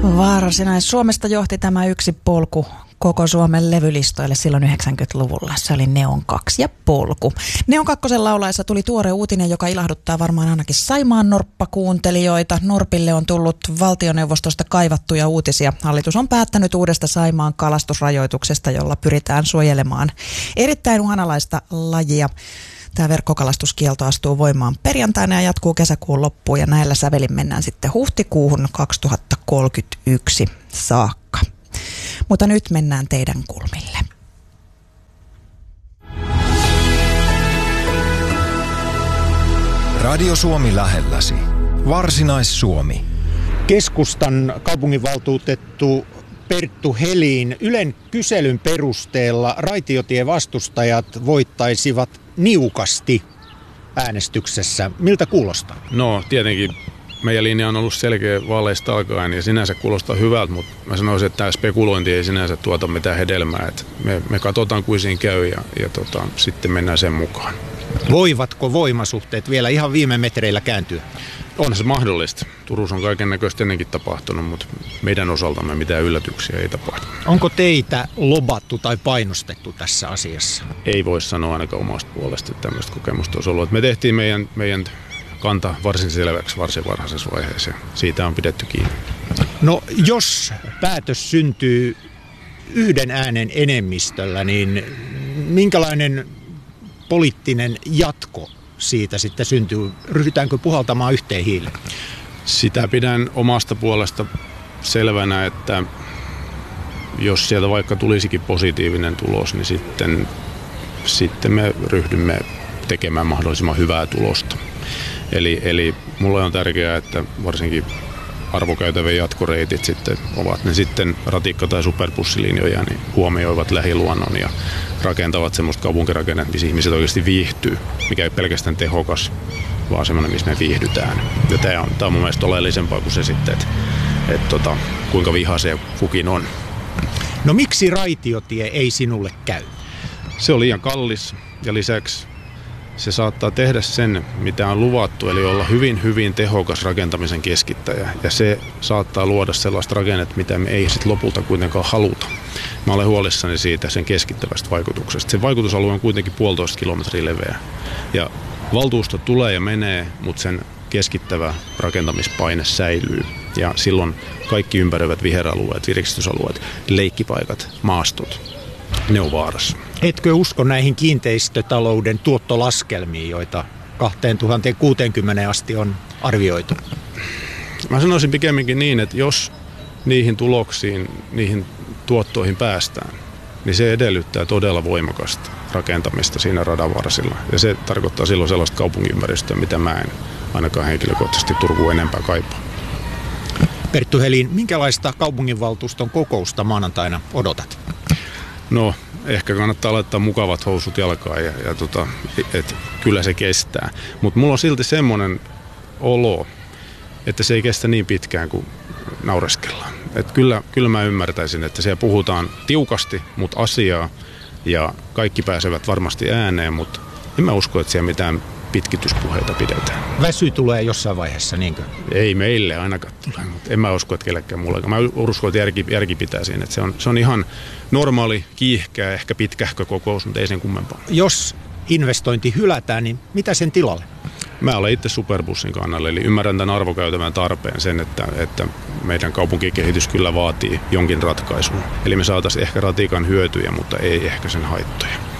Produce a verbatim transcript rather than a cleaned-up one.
Varsinais-Suomesta johti tämä yksi polku koko Suomen levylistoille silloin yhdeksänkymmentäluvulla. Se oli Neon kaksi ja polku. Neon kakkosen laulaessa tuli tuore uutinen, joka ilahduttaa varmaan ainakin Saimaan norppakuuntelijoita. Norpille on tullut valtioneuvostosta kaivattuja uutisia. Hallitus on päättänyt uudesta Saimaan kalastusrajoituksesta, jolla pyritään suojelemaan erittäin uhanalaista lajia. Tämä verkkokalastuskielto astuu voimaan perjantaina ja jatkuu kesäkuun loppuun, ja näillä sävelin mennään sitten huhtikuuhun kaksituhattakolmekymmentäyksi saakka. Mutta nyt mennään teidän kulmille. Radio Suomi lähelläsi. Varsinais-Suomi. Keskustan kaupunginvaltuutettu Perttu Helin, Ylen kyselyn perusteella raitiotievastustajat voittaisivat niukasti äänestyksessä. Miltä kuulostaa? No tietenkin meidän linja on ollut selkeä vaaleista alkaen ja sinänsä kuulostaa hyvältä, mutta mä sanoisin, että tämä spekulointi ei sinänsä tuota mitään hedelmää. Että me, me katsotaan kuin siinä käy ja, ja tota, sitten mennään sen mukaan. Voivatko voimasuhteet vielä ihan viime metreillä kääntyä? On se mahdollista. Turussa on kaiken näköistä ennenkin tapahtunut, mutta meidän osaltamme mitään yllätyksiä ei tapahdu. Onko teitä lobattu tai painostettu tässä asiassa? Ei voi sanoa ainakaan omasta puolesta, että tämmöistä kokemusta olisi ollut. Me tehtiin meidän, meidän kanta varsin selväksi varsin varhaisessa vaiheessa. Siitä on pidetty kiinni. No jos päätös syntyy yhden äänen enemmistöllä, niin minkälainen poliittinen jatko siitä sitten syntyy? Ryhdytäänkö puhaltamaan yhteen hiileen? Sitä pidän omasta puolesta selvänä, että jos sieltä vaikka tulisikin positiivinen tulos, niin sitten, sitten me ryhdymme tekemään mahdollisimman hyvää tulosta. Eli, eli mulle on tärkeää, että varsinkin arvokäytävien jatkoreitit sitten ovat ne sitten ratikka- tai superbussilinjoja, niin huomioivat lähiluonnon ja rakentavat semmoista kaupunkirakennetta, missä ihmiset oikeasti viihtyy, mikä ei pelkästään tehokas, vaan semmoinen, missä me viihdytään. Ja tämä on, tämä on mun mielestä oleellisempaa kuin se sitten, että, että tota, kuinka viha se kukin on. No miksi raitiotie ei sinulle käy? Se on liian kallis ja lisäksi se saattaa tehdä sen, mitä on luvattu, eli olla hyvin, hyvin tehokas rakentamisen keskittäjä. Ja se saattaa luoda sellaista rakennetta, mitä me ei sitten lopulta kuitenkaan haluta. Mä olen huolissani siitä sen keskittävästä vaikutuksesta. Se vaikutusalue on kuitenkin puolitoista kilometriä leveä. Ja valtuusto tulee ja menee, mutta sen keskittävä rakentamispaine säilyy. Ja silloin kaikki ympäröivät viheralueet, virkistysalueet, leikkipaikat, maastot, ne on vaarassa. Etkö usko näihin kiinteistötalouden tuottolaskelmiin, joita kaksituhattakuusikymmentä asti on arvioitu? Mä sanoisin pikemminkin niin, että jos niihin tuloksiin, niihin tuottoihin päästään, niin se edellyttää todella voimakasta rakentamista siinä radan varsilla. Ja se tarkoittaa silloin sellaista kaupunkiympäristöä, mitä mä en ainakaan henkilökohtaisesti Turkuun enempää kaipaa. Perttu Helin, minkälaista kaupunginvaltuuston kokousta maanantaina odotat? No, ehkä kannattaa laittaa mukavat housut jalkaan ja, ja tota, et, kyllä se kestää. Mutta mulla on silti semmoinen olo, että se ei kestä niin pitkään kuin naureskellaan. Et kyllä, kyllä mä ymmärtäisin, että siellä puhutaan tiukasti, mutta asiaa ja kaikki pääsevät varmasti ääneen, mutta en mä usko, että siellä mitään pitkityspuheita pidetään. Väsy tulee jossain vaiheessa, niinkö? Ei meille ainakaan tule, mutta en mä usko, että kellekään mulle. Mä uskon, että järki, järki pitää siinä. Että se, on, se on ihan normaali, kiihkeä, ehkä pitkähkö kokous, mutta ei sen kummempaa. Jos investointi hylätään, niin mitä sen tilalle? Mä olen itse superbussin kannalla, eli ymmärrän tämän arvokäytävän tarpeen sen, että, että meidän kaupunkikehitys kyllä vaatii jonkin ratkaisun. Eli me saataisiin ehkä ratikan hyötyjä, mutta ei ehkä sen haittoja.